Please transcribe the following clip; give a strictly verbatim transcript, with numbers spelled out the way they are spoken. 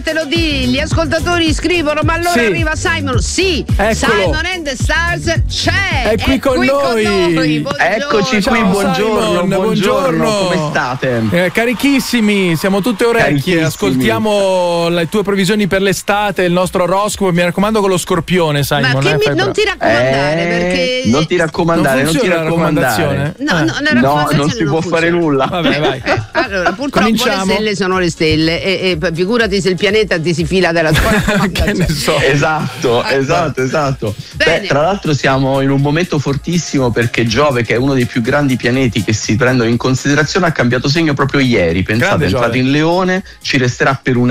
te lo di, gli ascoltatori scrivono, ma allora Sì. arriva Simon. Sì, Eccolo. Simon and the Stars c'è. È qui con noi. noi. Buongiorno. Eccoci Ciao, qui, buongiorno, Simon, buongiorno, buongiorno. come state? Eh, carichissimi, siamo tutte orecchie, Carichissimi. ascoltiamo le tue previsioni per l'estate, il nostro oroscopo, mi raccomando con lo scorpione, Simon. Ma che eh, mi- fai non bravo. ti raccomandare, Eh, perché non ti raccomandare, non, ti funziona la raccomandare. raccomandazione? No, Eh. no, la No, raccomandazione non si può fare funziona. nulla. Vabbè, vai. Allora, purtroppo Cominciamo? le stelle sono le stelle e, e figurati se il pianeta ti si fila della tua Che raccomandazione. ne so. Esatto, Eh, esatto, esatto. Bene. Beh, tra l'altro siamo in un momento fortissimo perché Giove, che è uno dei più grandi pianeti che si prendono in considerazione, ha cambiato segno proprio ieri. Pensate, Grande è entrato Giove. in Leone, ci resterà per un